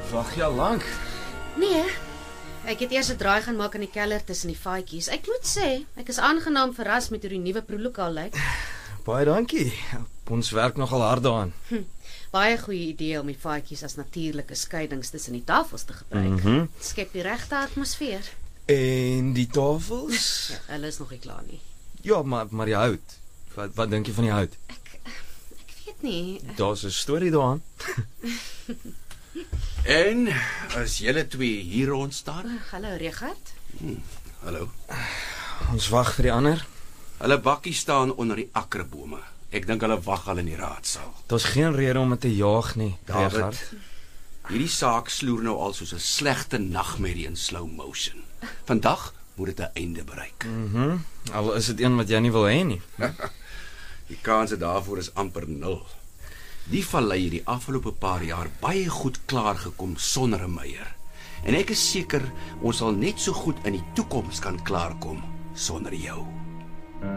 Wag jy al lank? Nee, ek het eers 'n draai gaan maak in die kelder tussen die faadjies. Ek moet sê, ek is aangenaam verras met hoe die nuwe proelokaal lyk. Baie dankie. Ons werk nogal hard daaraan. Baie goeie idee om die faadjies as natuurlike skeidings tussen die tafels te gebruik. Skep die regte atmosfeer. En die tafels? Ja, hulle is nog nie klaar nie. Ja, maar die hout. Wat dink jy van die hout? Ek weet nie. Daar's 'n storie daaraan. En as julle twee hier rond staan? Hallo Regard. Hallo. Ons wag vir die ander. Hulle bakkie staan onder die akkerbome. Ek dink hulle wag al in die raadsaal. Daar's geen rede om dit te jaag nie, David, Regard. hierdie saak sloer nou al soos 'n slegte nagmerrie in slow motion. Vandag moet dit 'n einde bereik. Al is dit een wat jy nie wil hê nie. Die kanse daarvoor is amper 0. Die vallei het die afgelope paar jaar baie goed klaargekom sonder 'n meier. En ek is seker ons sal net so goed in die toekoms kan klaarkom sonder jou.